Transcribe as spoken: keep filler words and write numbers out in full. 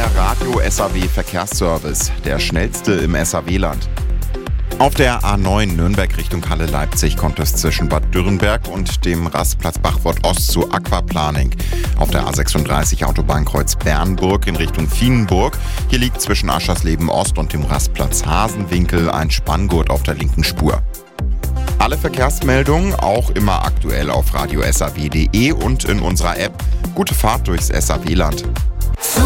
Der Radio S A W Verkehrsservice, der schnellste im S A W-Land. Auf der A neun Nürnberg Richtung Halle Leipzig kommt es zwischen Bad Dürrenberg und dem Rastplatz Bachwort Ost zu Aquaplaning. Auf der A sechsunddreißig Autobahnkreuz Bernburg in Richtung Vienenburg. Hier liegt zwischen Aschersleben Ost und dem Rastplatz Hasenwinkel ein Spanngurt auf der linken Spur. Alle Verkehrsmeldungen auch immer aktuell auf radio s a w punkt d e und in unserer App. Gute Fahrt durchs S A W-Land.